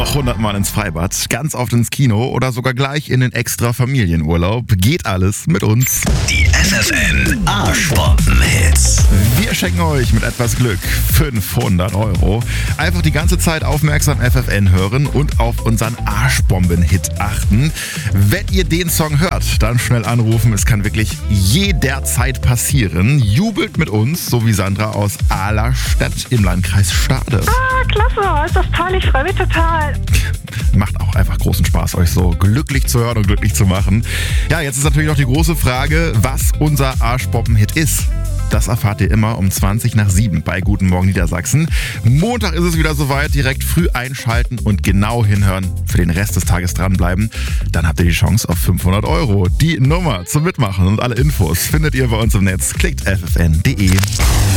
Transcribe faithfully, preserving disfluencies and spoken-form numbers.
hundertmal ins Freibad, ganz oft ins Kino oder sogar gleich in den extra Familienurlaub. Geht alles mit uns. Die F F N Arschbomben-Hits. Wir schenken euch mit etwas Glück fünfhundert Euro. Einfach die ganze Zeit aufmerksam F F N hören und auf unseren Arschbomben-Hit achten. Wenn ihr den Song hört, dann schnell anrufen. Es kann wirklich jederzeit passieren. Jubelt mit uns, so wie Sandra aus Ahlerstedt im Landkreis Stade. Ah, klasse, ist das toll, ich freue mich total. Macht auch einfach großen Spaß, euch so glücklich zu hören und glücklich zu machen. Ja, jetzt ist natürlich noch die große Frage, was unser Arschbomben-Hit ist. Das erfahrt ihr immer um zwanzig nach sieben bei Guten Morgen Niedersachsen. Montag ist es wieder soweit, direkt früh einschalten und genau hinhören, für den Rest des Tages dranbleiben. Dann habt ihr die Chance auf fünfhundert Euro. Die Nummer zum Mitmachen und alle Infos findet ihr bei uns im Netz. Klickt f f n punkt d e.